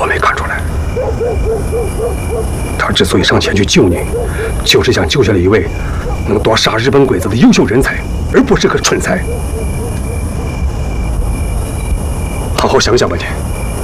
我没看出来。他之所以上前去救你，就是想救下了一位能夺杀日本鬼子的优秀人才，而不是个蠢材。好好想想吧，你。